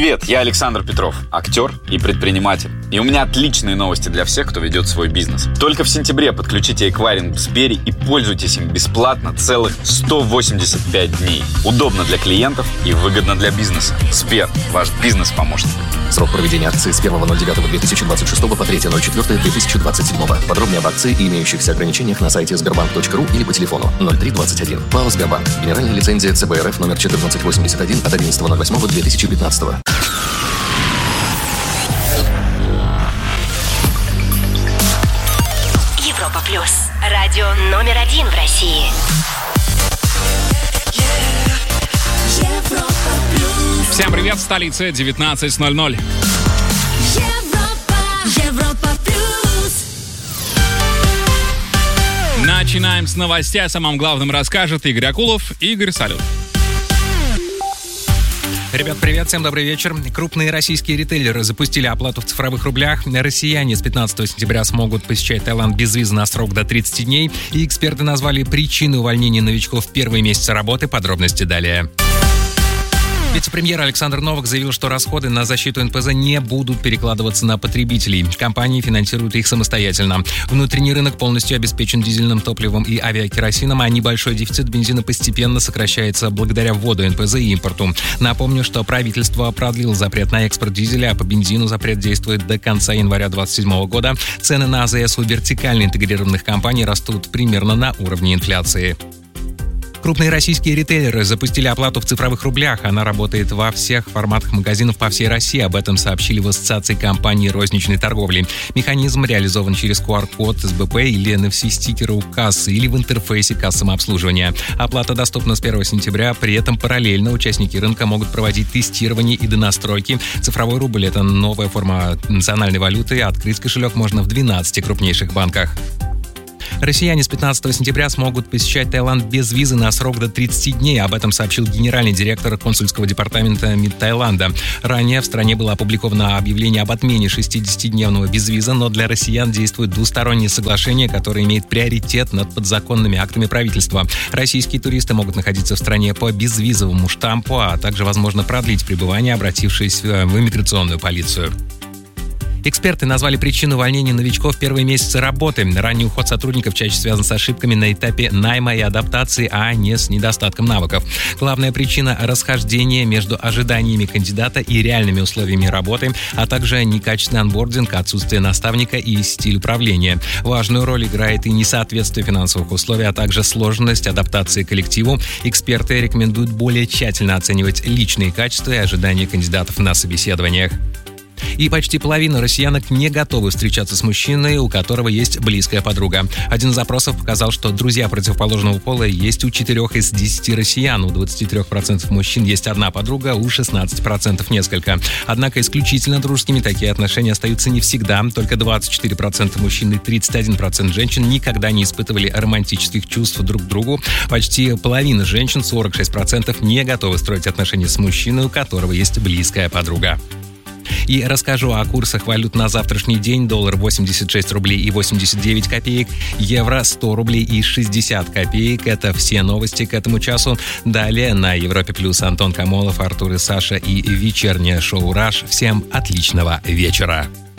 Привет, я Александр Петров, актер и предприниматель. И у меня отличные новости для всех, кто ведет свой бизнес. Только в сентябре подключите эквайринг в Сбере и пользуйтесь им бесплатно целых 185 дней. Удобно для клиентов и выгодно для бизнеса. Сбер, ваш бизнес-помощник. Срок проведения акции с 1.09.2026 по 3.04.2027. Подробнее об акции и имеющихся ограничениях на сайте sberbank.ru или по телефону 0321. ПАО «Сбербанк». Генеральная лицензия ЦБ РФ номер 1481 от 11.08.2015. Европа Плюс. Радио номер 1 в России. Всем привет, столица 19:00. Европа Плюс. Начинаем с новостей. О самом главном расскажет Игорь Акулов. Игорь, салют. Ребят, привет, всем добрый вечер. Крупные российские ритейлеры запустили оплату в цифровых рублях. Россияне с 15 сентября смогут посещать Таиланд без визы на срок до 30 дней. И эксперты назвали причины увольнения новичков в первые месяцы работы. Подробности далее. Вице-премьер Александр Новак заявил, что расходы на защиту НПЗ не будут перекладываться на потребителей. Компании финансируют их самостоятельно. Внутренний рынок полностью обеспечен дизельным топливом и авиакеросином, а небольшой дефицит бензина постепенно сокращается благодаря вводу НПЗ и импорту. Напомню, что правительство продлило запрет на экспорт дизеля, а по бензину запрет действует до конца января 2027 года. Цены на АЗС у вертикально интегрированных компаний растут примерно на уровне инфляции. Крупные российские ритейлеры запустили оплату в цифровых рублях. Она работает во всех форматах магазинов по всей России. Об этом сообщили в Ассоциации компаний розничной торговли. Механизм реализован через QR-код СБП или NFC-стикеры у кассы или в интерфейсе касс самообслуживания. Оплата доступна с 1 сентября. При этом параллельно участники рынка могут проводить тестирование и донастройки. Цифровой рубль – это новая форма национальной валюты. Открыть кошелек можно в 12 крупнейших банках. Россияне с 15 сентября смогут посещать Таиланд без визы на срок до 30 дней. Об этом сообщил генеральный директор консульского департамента МИД Таиланда. Ранее в стране было опубликовано объявление об отмене 60-дневного безвиза, но для россиян действует двустороннее соглашение, которое имеет приоритет над подзаконными актами правительства. Российские туристы могут находиться в стране по безвизовому штампу, а также возможно продлить пребывание, обратившись в иммиграционную полицию. Эксперты назвали причину увольнения новичков в первые месяцы работы. Ранний уход сотрудников чаще связан с ошибками на этапе найма и адаптации, а не с недостатком навыков. Главная причина – расхождение между ожиданиями кандидата и реальными условиями работы, а также некачественный анбординг, отсутствие наставника и стиль управления. Важную роль играет и несоответствие финансовых условий, а также сложность адаптации к коллективу. Эксперты рекомендуют более тщательно оценивать личные качества и ожидания кандидатов на собеседованиях. И почти половина россиянок не готовы встречаться с мужчиной, у которого есть близкая подруга. Один из запросов показал, что друзья противоположного пола есть у 4 из 10 россиян. У 23% мужчин есть одна подруга, у 16% несколько. Однако исключительно дружескими такие отношения остаются не всегда. Только 24% мужчин и 31% женщин никогда не испытывали романтических чувств друг к другу. Почти половина женщин, 46%, не готовы строить отношения с мужчиной, у которого есть близкая подруга. И расскажу о курсах валют на завтрашний день. Доллар 86 рублей и 89 копеек, евро 100 рублей и 60 копеек. Это все новости к этому часу. Далее на Европе Плюс Антон Камолов, Артур и Саша и вечернее шоу «Раш». Всем отличного вечера.